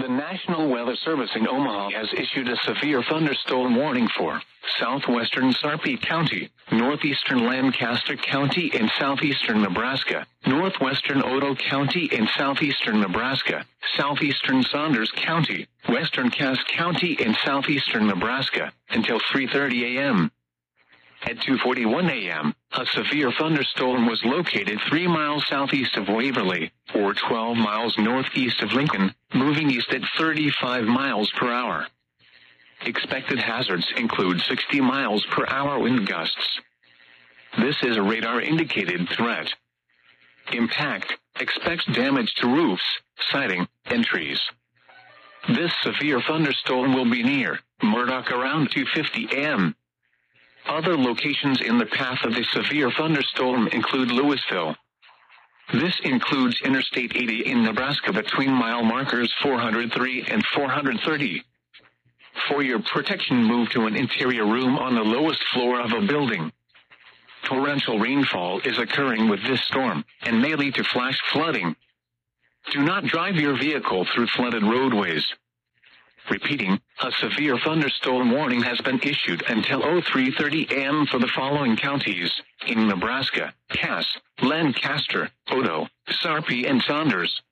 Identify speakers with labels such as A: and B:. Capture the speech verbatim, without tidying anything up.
A: The National Weather Service in Omaha has issued a severe thunderstorm warning for southwestern Sarpy County, northeastern Lancaster County in southeastern Nebraska, northwestern Otoe County in southeastern Nebraska, southeastern Saunders County, western Cass County in southeastern Nebraska, until three thirty a m At two forty-one a m, a severe thunderstorm was located three miles southeast of Waverly, or twelve miles northeast of Lincoln, moving east at thirty-five miles per hour. Expected hazards include sixty miles per hour wind gusts. This is a radar-indicated threat. Impact: expects damage to roofs, siding, and trees. This severe thunderstorm will be near Murdoch around two fifty a m Other locations in the path of the severe thunderstorm include Louisville. This includes Interstate eighty in Nebraska between mile markers four hundred three and four hundred thirty. For your protection, move to an interior room on the lowest floor of a building. Torrential rainfall is occurring with this storm and may lead to flash flooding. Do not drive your vehicle through flooded roadways. Repeating, a severe thunderstorm warning has been issued until three thirty a m for the following counties in Nebraska: Cass, Lancaster, Otoe, Sarpy, and Saunders.